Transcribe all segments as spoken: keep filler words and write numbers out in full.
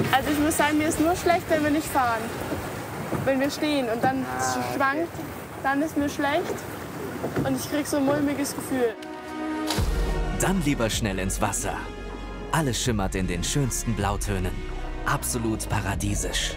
Also ich muss sagen, mir ist nur schlecht, wenn wir nicht fahren. Wenn wir stehen und dann Ah, schwankt, dann ist mir schlecht und ich krieg so ein mulmiges Gefühl. Dann lieber schnell ins Wasser. Alles schimmert in den schönsten Blautönen. Absolut paradiesisch.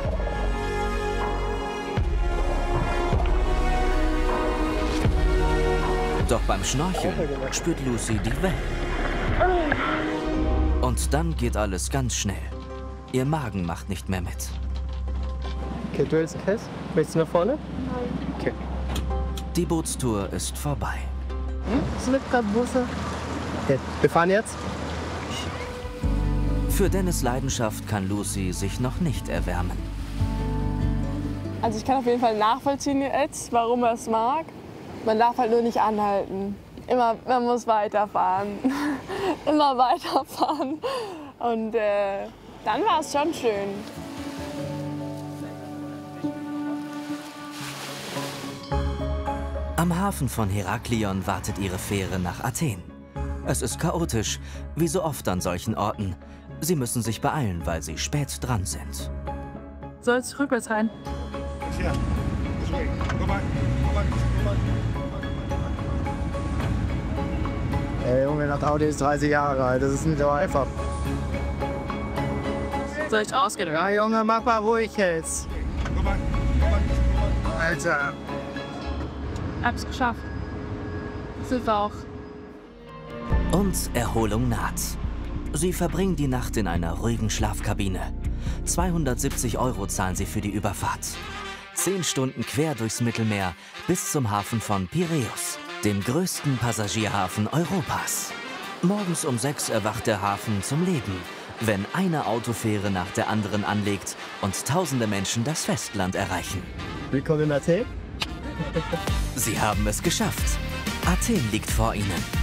Doch beim Schnorcheln spürt Lucy die Wellen. Und dann geht alles ganz schnell. Ihr Magen macht nicht mehr mit. Okay, du hältst fest. Möchtest du nach vorne? Nein. Okay. Die Bootstour ist vorbei. Hm? Es gibt gerade Busse. Okay, wir fahren jetzt. Für Dennis' Leidenschaft kann Lucy sich noch nicht erwärmen. Also ich kann auf jeden Fall nachvollziehen jetzt, warum er es mag. Man darf halt nur nicht anhalten. Immer, man muss weiterfahren. Immer weiterfahren. Und äh, dann war es schon schön. Am Hafen von Heraklion wartet ihre Fähre nach Athen. Es ist chaotisch, wie so oft an solchen Orten. Sie müssen sich beeilen, weil sie spät dran sind. Sollst rückwärts rein. Ja. Go back. Go back. Go back. Ey, Junge, das Auto ist dreißig Jahre alt. Das ist nicht so einfach. Soll ich ausgehen? Ja, Junge, mach mal ruhig jetzt. Go back. Go back. Alter. Hab's geschafft. Sind wir auch. Und Erholung naht. Sie verbringen die Nacht in einer ruhigen Schlafkabine. zweihundertsiebzig Euro zahlen sie für die Überfahrt. Zehn Stunden quer durchs Mittelmeer bis zum Hafen von Piräus, dem größten Passagierhafen Europas. Morgens um sechs erwacht der Hafen zum Leben, wenn eine Autofähre nach der anderen anlegt und tausende Menschen das Festland erreichen. Willkommen in Athen. Sie haben es geschafft. Athen liegt vor ihnen.